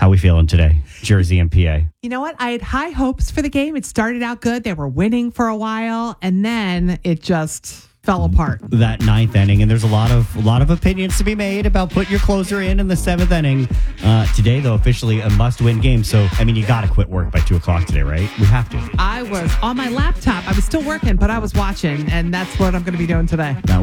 How we feeling today, Jersey and PA? You know what? I had high hopes for the game. It started out good. They were winning for a while, and then it just fell apart. That ninth inning, and there's a lot of opinions to be made about put your closer in the seventh inning. Today, though, officially a must-win game. So, I mean, you got to quit work by 2:00 today, right? We have to. I was on my laptop. I was still working, but I was watching, and that's what I'm going to be doing today. That